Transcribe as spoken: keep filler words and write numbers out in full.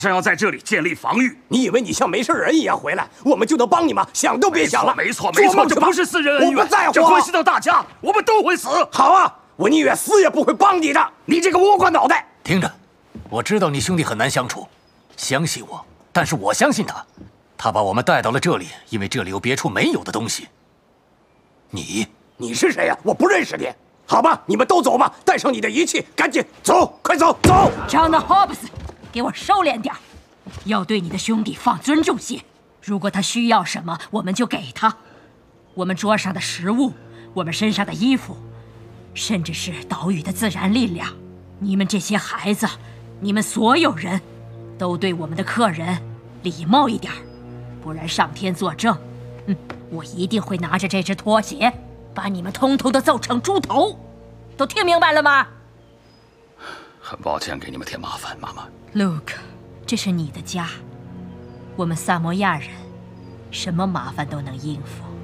正要在这里建立防御。 你以为你像没事人一样回来，我们就能帮你吗？想都别想了！ 没错，没错，这不是私人恩怨， 我不在乎， 这关系到大家，我们都会死。 好啊，我宁愿死也不会帮你的，你这个倭瓜脑袋！ 听着，我知道你兄弟很难相处，相信我，但是我相信他，他把我们带到了这里，因为这里有别处没有的东西。你， 你是谁呀？我不认识你。好吧，你们都走吧，带上你的仪器，赶紧走，快走，走！ 张纳霍布斯。给我收敛点，要对你的兄弟放尊重些。如果他需要什么，我们就给他。我们桌上的食物，我们身上的衣服，甚至是岛屿的自然力量。你们这些孩子，你们所有人，都对我们的客人礼貌一点，不然上天作证，嗯，我一定会拿着这只拖鞋，把你们通通的揍成猪头。都听明白了吗？ 很抱歉给你们添麻烦，妈妈。 Luke， 这是你的家，我们萨摩亚人，什么麻烦都能应付。